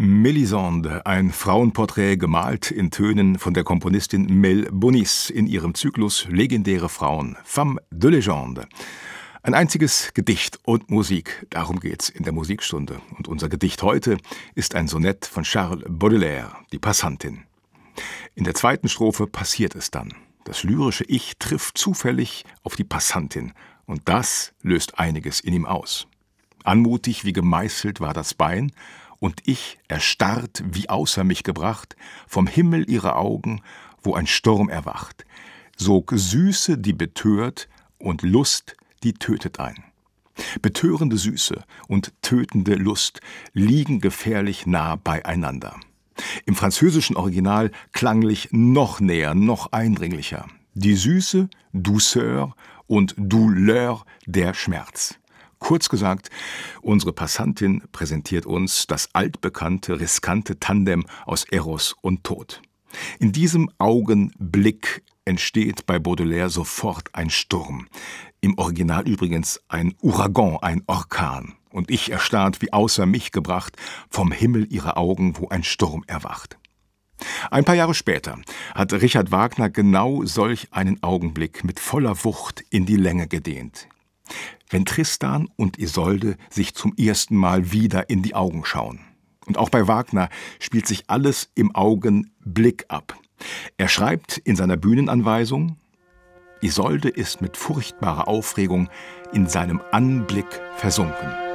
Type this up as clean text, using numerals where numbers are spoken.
Mélisande, ein Frauenporträt gemalt in Tönen von der Komponistin Mel Bonis in ihrem Zyklus Legendäre Frauen, Femme de Légende. Ein einziges Gedicht und Musik, darum geht's in der Musikstunde. Und unser Gedicht heute ist ein Sonett von Charles Baudelaire, die Passantin. In der zweiten Strophe passiert es dann. Das lyrische Ich trifft zufällig auf die Passantin und das löst einiges in ihm aus. Anmutig wie gemeißelt war das Bein und ich erstarrt wie außer mich gebracht vom Himmel ihrer Augen, wo ein Sturm erwacht, sog Süße, die betört und Lust, die tötet ein. Betörende Süße und tötende Lust liegen gefährlich nah beieinander. Im französischen Original klanglich noch näher, noch eindringlicher. Die Süße, Douceur und Douleur, der Schmerz. Kurz gesagt, unsere Passantin präsentiert uns das altbekannte, riskante Tandem aus Eros und Tod. In diesem Augenblick entsteht bei Baudelaire sofort ein Sturm. Im Original übrigens ein Ouragan, ein Orkan. Und ich erstarrt wie außer mich gebracht vom Himmel ihrer Augen, wo ein Sturm erwacht. Ein paar Jahre später hat Richard Wagner genau solch einen Augenblick mit voller Wucht in die Länge gedehnt. Wenn Tristan und Isolde sich zum ersten Mal wieder in die Augen schauen. Und auch bei Wagner spielt sich alles im Augenblick ab. Er schreibt in seiner Bühnenanweisung: Isolde ist mit furchtbarer Aufregung in seinem Anblick versunken.